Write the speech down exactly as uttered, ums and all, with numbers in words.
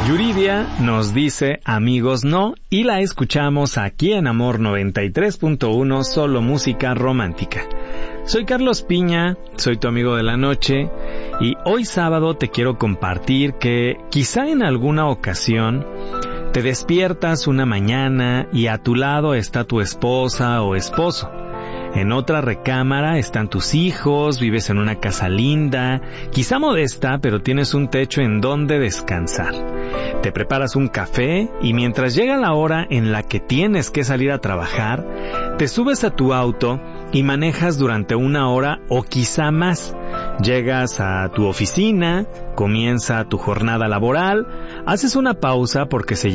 Yuridia nos dice amigos no y la escuchamos aquí en Amor noventa y tres punto uno, solo música romántica. Soy Carlos Piña, soy tu amigo de la noche y hoy sábado te quiero compartir que quizá en alguna ocasión te despiertas una mañana y a tu lado está tu esposa o esposo. En otra recámara están tus hijos, vives en una casa linda, quizá modesta, pero tienes un techo en donde descansar. Te preparas un café y mientras llega la hora en la que tienes que salir a trabajar, te subes a tu auto y manejas durante una hora o quizá más. Llegas a tu oficina, comienza tu jornada laboral, haces una pausa porque se